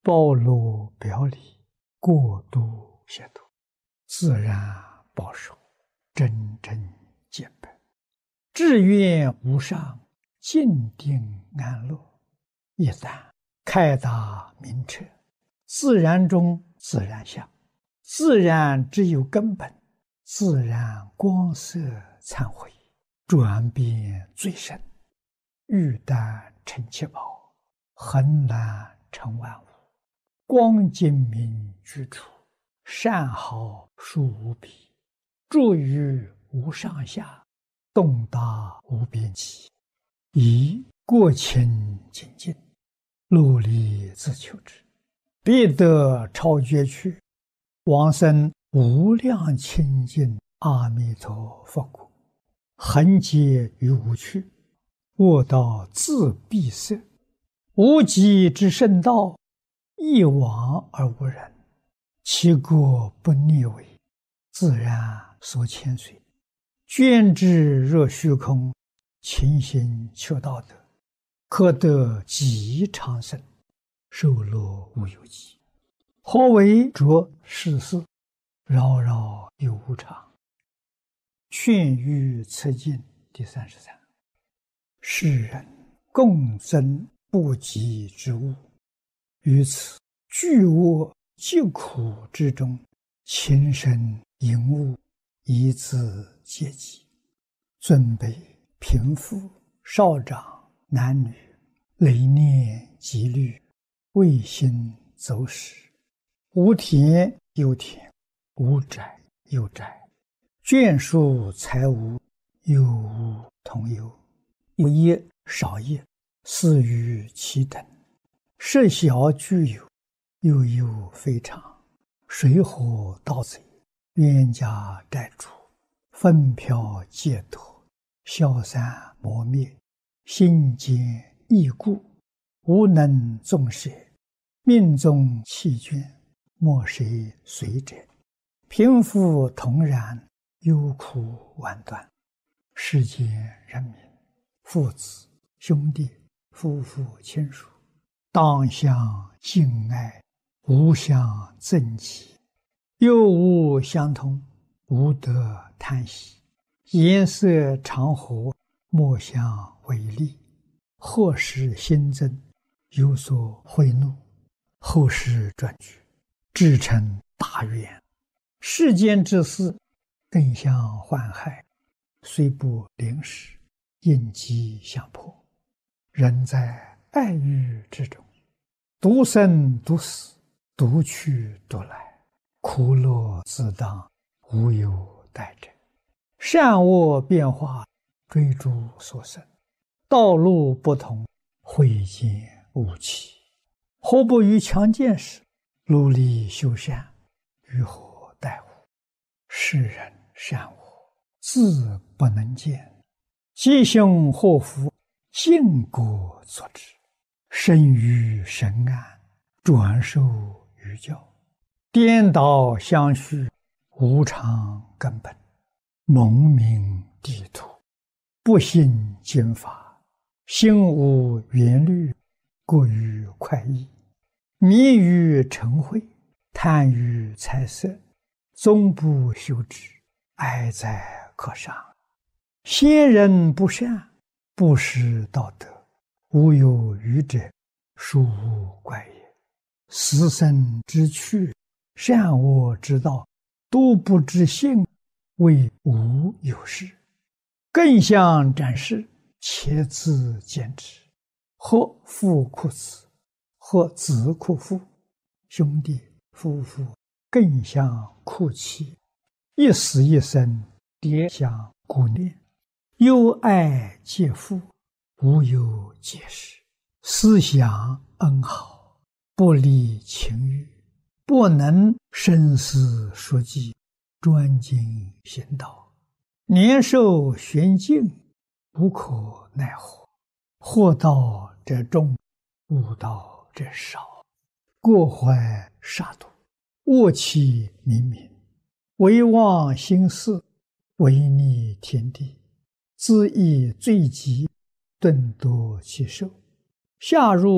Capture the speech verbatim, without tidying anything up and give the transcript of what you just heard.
暴露表里，过度亵渎，自然报受，真正见本。志愿无上，静定安乐。一旦开达明彻，自然中自然相，自然只有根本，自然光色忏悔，转变最深，欲旦成七宝，恒然成万物。光精明居处，善好殊无比，住于无上下，动达无边际，以过清精进，努力自求之，必得超绝去，往生无量清净阿弥陀佛国，恒劫于无趣，卧道自闭塞，无极之圣道，一往而无人，其国不逆违，自然所牵随，捐之若虚空，勤行求道德，可得极长生，寿乐无有极。何为着世事，扰扰有无常。劝喻此经第三十三。世人共争不及之物，于此巨恶疾苦之中，情深淫恶，以自戒己。尊卑贫富少长男女，累念积虑，未心走使，无田有田，无宅有宅，眷属财物，有无同有，有业少业，似于其等，设小具有，又有非常，水火盗贼，冤家债主，纷飘戒脱，消散磨灭，心坚易故，无能纵舍，命中弃眷，莫谁随者，贫富同然，忧苦万端。世间人民，父子兄弟夫妇亲属，当相敬爱，无相憎忌，又无相同，无得贪喜，颜色常和，莫相违逆，或使心增，有所悔怒，后世转举，至成大愿。世间之事，更相患害，虽不临时，应机相迫。人在爱欲之中，独生独死，独去独来，苦乐自当，无有待者。善恶变化，追逐所生，道路不同，慧见无期。何不于强健时，努力修善，于何待乎？世人善恶，自不能见，吉凶祸福，尽果作之。生于神安，转受于教，颠倒相续，无常根本，蒙明地土，不信经法，心无缘虑，过于快意，迷于嗔恚，贪于财色，终不修之，哀哉可伤。先人不善，不识道德，无有余者，殊无怪也。死生之趣，善恶之道，都不知性，谓无有事。更相展示，且自见之。或父哭子，或子哭父，兄弟夫妇更相哭泣，一死一生，迭相顾念，忧爱皆父，无有解释。思想恩好，不离情欲，不能深思熟记，专精行道，年寿玄静，无可奈何。惑道者众，悟道者少，过怀杀戮，恶气冥冥，唯忘心事，违逆天地，自意罪极，顿夺其寿，下入